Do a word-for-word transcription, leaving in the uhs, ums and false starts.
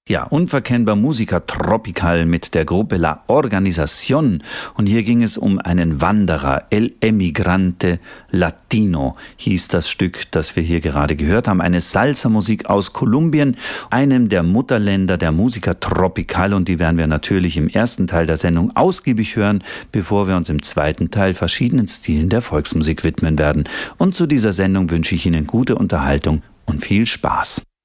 Ja, unverkennbar Musica Tropical mit der Gruppe La Organización. Und hier ging es um einen Wanderer. El Emigrante Latino hieß das Stück, das wir hier gerade gehört haben. Eine Salsa-Musik aus Kolumbien, einem der Mutterländer der Musica Tropical. Und die werden wir natürlich im ersten Teil der Sendung ausgiebig hören, bevor wir uns im zweiten Teil verschiedenen Stilen der Volksmusik widmen werden. Und zu dieser Sendung wünsche ich Ihnen gute Unterhaltung und viel Spaß.